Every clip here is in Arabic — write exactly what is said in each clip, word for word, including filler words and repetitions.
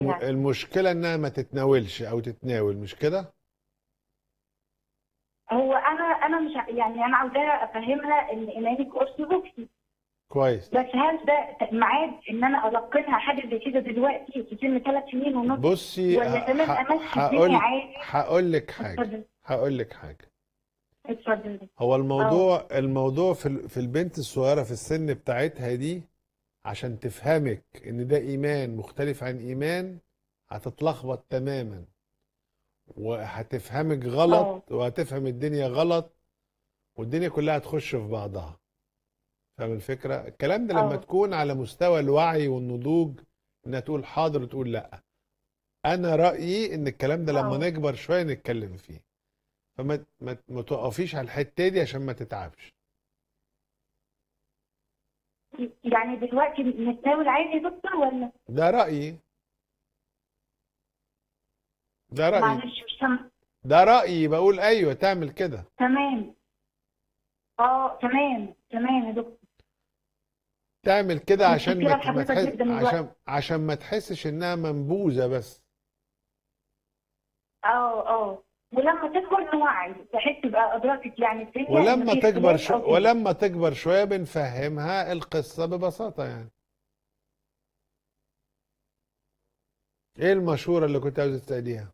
يعني. المشكلة انها ما تتناولش او تتناول، مش كده؟ هو انا انا مش ع- يعني انا عاوزاها افهمها ان ايمانك ارثوذكسي. كويس. بس هل ده ميعاد ان انا القنها حاجه زي كده دلوقتي في سن ثلاث سنين ونص، بصي، ولا تمام ه- امشي الدنيا هقول عادي؟ هقول لك حاجة اتفضل. هقول لك حاجة. اتفضل. هو اه. الموضوع الموضوع في ال- في البنت الصغيرة في السن بتاعتها دي، عشان تفهمك ان ده ايمان مختلف عن ايمان، هتتلخبط تماما، وهتفهمك اه. غلط، وهتفهم الدنيا غلط، والدنيا كلها هتخش في بعضها. فاهم الفكرة؟ الكلام ده لما اه. تكون على مستوى الوعي والنضوج، انها تقول حاضر وتقول لا. انا رأيي ان الكلام ده لما اه. نكبر شوية نتكلم فيه. فما ما ما تقفيش على الحتة دي عشان ما تتعبش. يعني دلوقتي نتناول عادي يا دكتور ولا؟ ده رأيي ده رأيي معلش مش سامع. ده رأيي بقول ايوه تعمل كده. تمام. اه تمام تمام يا دكتور. تعمل كده عشان ما متشكره ت- ما لحضرتك تحس جدا الوقت. عشان عشان ما تحسش انها منبوذة بس. اه اه. ولما تكبر نوعي بحيث تبقى ادركت يعني الدنيا ان ولما في تكبر اختلاف شو او كده. ولما تكبر شوية بنفهمها القصة ببساطة يعني. ايه المشورة اللي كنت عاوز تسأليها؟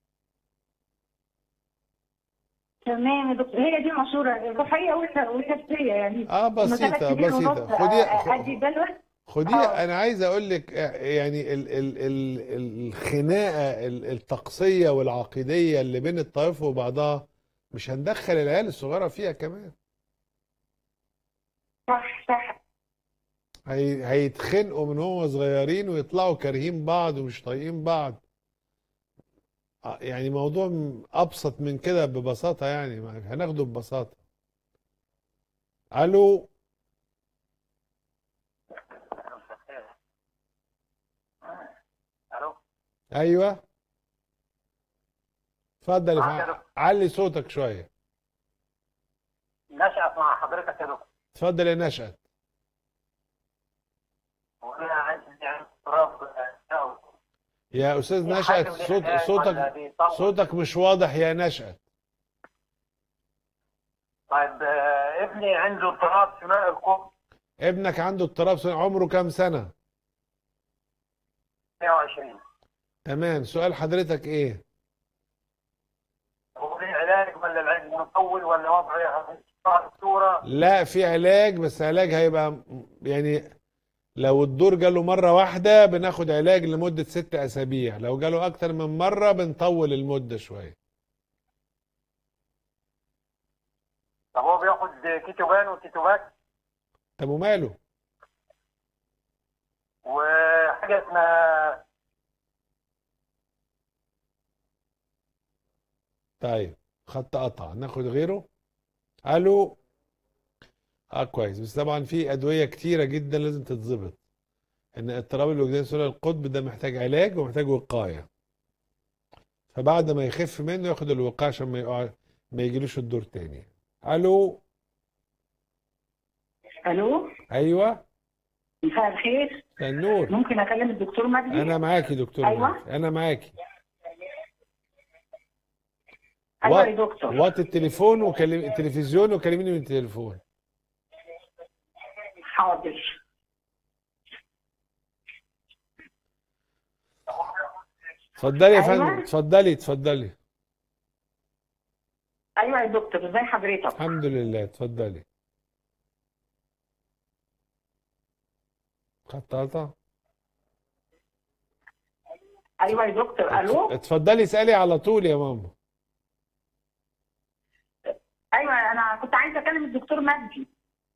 تمام يا دكتور، هي دي مشورة روحية ولا والنفسية يعني. اه، انه ثلاث بسيطة سنين ونص بسيطة. آه، خدي آه، ادي خ- بالك. خدي اه. انا عايز اقول لك، آه، يعني ال ال ال ال- الخناقة ال- الطقسية والعقيدية اللي بين الطائف وبعضها، مش هندخل العيال الصغيرة فيها كمان. صح صح. هي هيتخنقوا من هم صغيرين ويطلعوا كارهين بعض ومش طايقين بعض. آه، يعني موضوع م- ابسط من كده ببساطة، يعني ما- هناخده ببساطة. الو. الو. ايوه. اتفضل يا معاك يا فندم. دكتور. علي صوتك شوية. نشأت مع حضرتك يا دكتور. اتفضل يا نشأت. وانا عندي عندي اضطراب تناول. يا استاذ في حل نشأت، وليه صوت علاج ولا صوتك بيطول؟ صوتك مش واضح يا نشأت. طيب آه، ابني عنده اضطراب ثنائي القطب. ابنك عنده اضطراب سن- عمره كام سنة؟ مية وعشرين. تمام، سؤال حضرتك ايه؟ هو ليه علاج ولا العلاج مطول ولا وضعه الصورة؟ لا، في علاج، بس علاج هيبقى م- يعني لو الدور جاله مرة واحدة بناخد علاج لمدة ست أسابيع، لو جاله أكتر من مرة بنطول المدة شوية. طب هو بياخد كيتوبان وكيتوباك طب وماله؟ وحاجة اسمها. طيب، خط قطع، ناخد غيره. الو. اه كويس، بس طبعا في ادويه كتيره جدا لازم تتظبط. ان اضطراب الوجدان ثنائي القطب ده محتاج علاج ومحتاج وقايه. فبعد ما يخف منه ياخد الوقايه عشان ما يقع، ما يجيلوش الدور تاني. الو. الو. ايوه. مساء الخير. مساء النور. ممكن اكلم الدكتور انا مجدي؟ معاكي دكتور ايوه. مجدي، انا معاكي. ايوه و... يا دكتور. وطي التليفون وكلم التلفزيون وكلميني من التليفون. حاضر. اتفضلي يا فندم، ايوه. اتفضلي اتفضلي. ايوه يا دكتور، ازي حضرتك؟ الحمد لله، اتفضلي. خط قطع. ايوه يا دكتور. اتف- الو. اتفضلي اسالي على طول يا ماما. ايوه انا كنت عايزه اكلم الدكتور مجدي.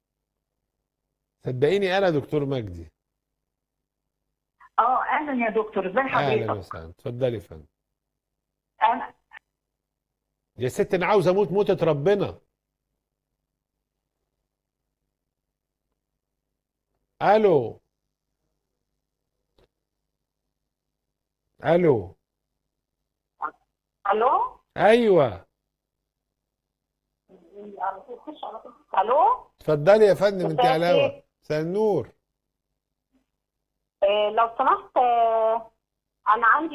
صدقيني انا دكتور مجدي. اه اهلا يا دكتور، ازي اهلا حضرتك؟ وسهلا، اتفضلي يا فندم. انا. يا ست انا عاوز اموت موتة ربنا. الو. الو. الو. ايوه. الو. اتفضلي يا فندم، انت مساء على الهوا. الخير. مساء النور. آه، لو سمحت آه، انا عندي